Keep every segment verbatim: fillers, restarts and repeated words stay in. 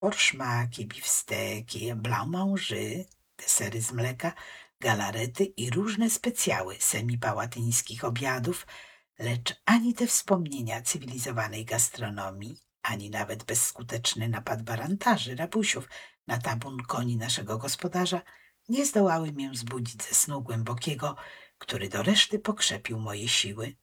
Forszmaki, biwsteki, blancmange, desery z mleka, galarety i różne specjały semipałatyńskich obiadów, lecz ani te wspomnienia cywilizowanej gastronomii, ani nawet bezskuteczny napad barantarzy, rabusiów na tabun koni naszego gospodarza nie zdołały mię zbudzić ze snu głębokiego, który do reszty pokrzepił moje siły.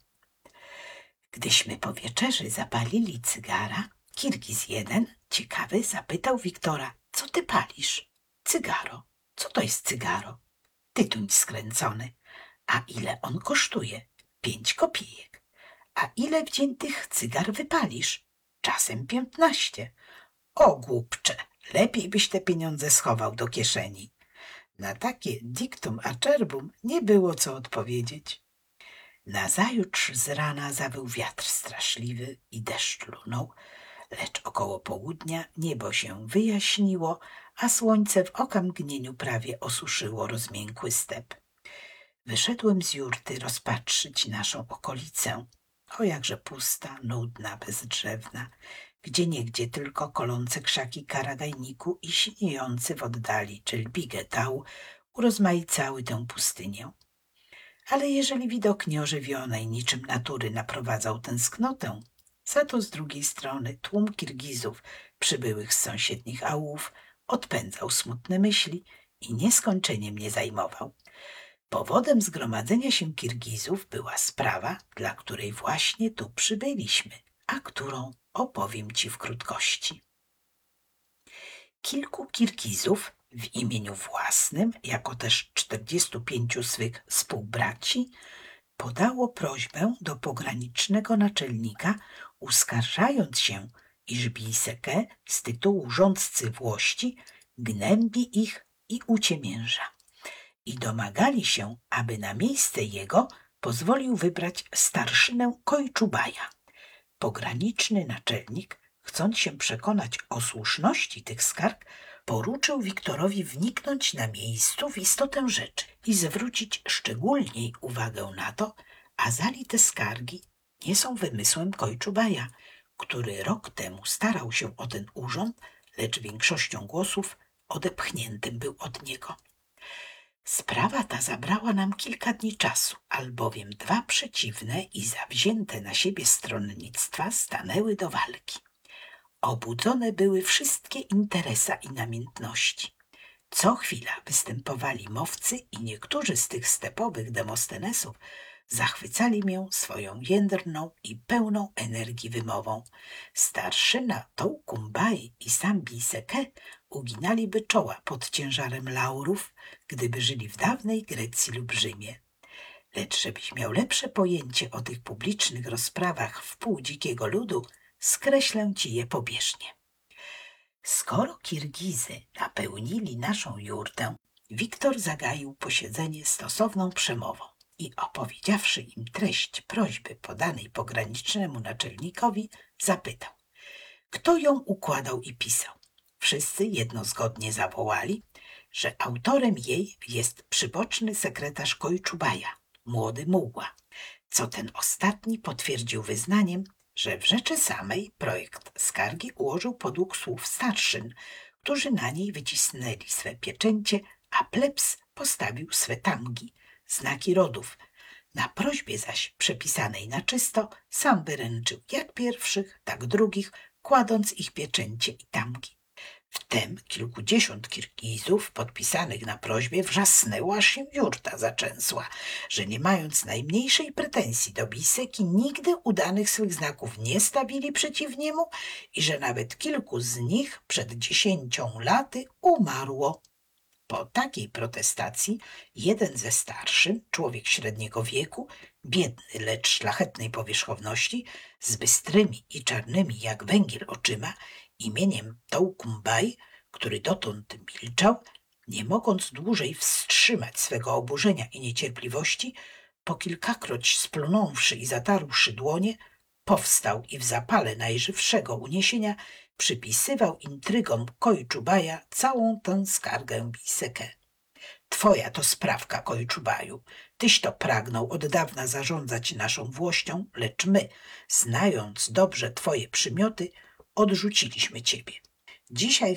Gdyśmy po wieczerzy zapalili cygara, Kirgiz jeden, ciekawy, zapytał Wiktora: co ty palisz? Cygaro. Co to jest cygaro? Tytuń skręcony. A ile on kosztuje? Pięć kopijek. A ile w dzień tych cygar wypalisz? Czasem piętnaście. O głupcze, lepiej byś te pieniądze schował do kieszeni. Na takie dictum acerbum nie było co odpowiedzieć. Nazajutrz z rana zawył wiatr straszliwy i deszcz lunął, lecz około południa niebo się wyjaśniło, a słońce w okamgnieniu prawie osuszyło rozmiękły step. Wyszedłem z jurty rozpatrzyć naszą okolicę, o jakże pusta, nudna, bezdrzewna, gdzieniegdzie tylko kolące krzaki karagajniku i siniejący w oddali czelbigetał urozmaicały tę pustynię. Ale jeżeli widok nieożywionej niczym natury naprowadzał tęsknotę, za to z drugiej strony tłum Kirgizów przybyłych z sąsiednich aulów odpędzał smutne myśli i nieskończenie mnie zajmował. Powodem zgromadzenia się Kirgizów była sprawa, dla której właśnie tu przybyliśmy, a którą opowiem ci w krótkości. Kilku Kirgizów w imieniu własnym, jako też czterdziestu pięciu swych współbraci, podało prośbę do pogranicznego naczelnika, uskarżając się, iż Bijseke z tytułu rządcy Włości gnębi ich i uciemięża. I domagali się, aby na miejsce jego pozwolił wybrać starszynę Kojczubaja. Pograniczny naczelnik, chcąc się przekonać o słuszności tych skarg, poruczył Wiktorowi wniknąć na miejscu w istotę rzeczy i zwrócić szczególniej uwagę na to, azali te skargi nie są wymysłem Kojczubaja, który rok temu starał się o ten urząd, lecz większością głosów odepchniętym był od niego. Sprawa ta zabrała nam kilka dni czasu, albowiem dwa przeciwne i zawzięte na siebie stronnictwa stanęły do walki. Obudzone były wszystkie interesa i namiętności. Co chwila występowali mowcy i niektórzy z tych stepowych Demostenesów zachwycali mię swoją jędrną i pełną energii wymową. Starszyna Tołkumbaj i sam Bijseke uginaliby czoła pod ciężarem laurów, gdyby żyli w dawnej Grecji lub Rzymie. Lecz żebyś miał lepsze pojęcie o tych publicznych rozprawach wpół dzikiego ludu, skreślę ci je pobieżnie. Skoro Kirgizy napełnili naszą jurtę, Wiktor zagaił posiedzenie stosowną przemową i opowiedziawszy im treść prośby podanej pogranicznemu naczelnikowi, zapytał, kto ją układał i pisał. Wszyscy jednozgodnie zawołali, że autorem jej jest przyboczny sekretarz Kojczubaja, młody mułła, co ten ostatni potwierdził wyznaniem, że w rzeczy samej projekt skargi ułożył podług słów starszyn, którzy na niej wycisnęli swe pieczęcie, a plebs postawił swe tamgi, znaki rodów. Na prośbie zaś przepisanej na czysto sam wyręczył jak pierwszych, tak drugich, kładąc ich pieczęcie i tamgi. Wtem kilkudziesiąt Kirgizów podpisanych na prośbie wrzasnęło, aż się jurta zaczęsła, że nie mając najmniejszej pretensji do Bijseki nigdy udanych swych znaków nie stawili przeciw niemu i że nawet kilku z nich przed dziesięcią laty umarło. Po takiej protestacji jeden ze starszyn, człowiek średniego wieku, biedny, lecz szlachetnej powierzchowności, z bystrymi i czarnymi jak węgiel oczyma, imieniem Tołkumbaj, który dotąd milczał, nie mogąc dłużej wstrzymać swego oburzenia i niecierpliwości, po kilkakroć splunąwszy i zatarłszy dłonie, powstał i w zapale najżywszego uniesienia przypisywał intrygom Kojczubaja całą tę skargę Bijseke. Twoja to sprawka, Kojczubaju. Tyś to pragnął od dawna zarządzać naszą włością, lecz my, znając dobrze twoje przymioty, odrzuciliśmy ciebie. Dzisiaj